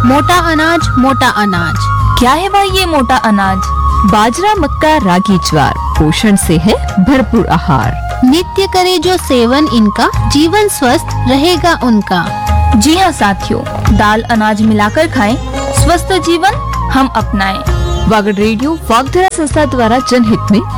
मोटा अनाज। क्या है भाई ये मोटा अनाज? बाजरा, मक्का, रागी, ज्वार पोषण से है भरपूर आहार। नित्य करे जो सेवन इनका, जीवन स्वस्थ रहेगा उनका। जी हाँ साथियों, दाल अनाज मिलाकर खाएं, स्वस्थ जीवन हम अपनाएं। वागड़ रेडियो वागधरा संस्था द्वारा जनहित में